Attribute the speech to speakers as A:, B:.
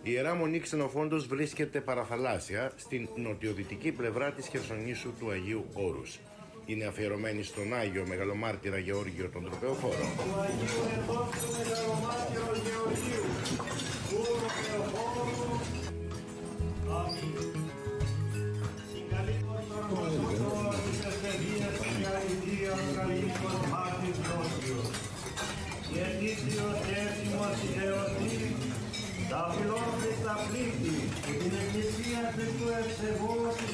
A: Η Ιερά Μονή Ξενοφόντος βρίσκεται παραθαλάσσια στην νοτιοδυτική πλευρά της Χερσονήσου του Αγίου Όρους. Είναι αφιερωμένη στον Άγιο Μεγαλομάρτυρα Γεώργιο τον Τροπεοφόρο.
B: Τα φιλόφιλα πλήτη και την εκκλησία του Ευσεβού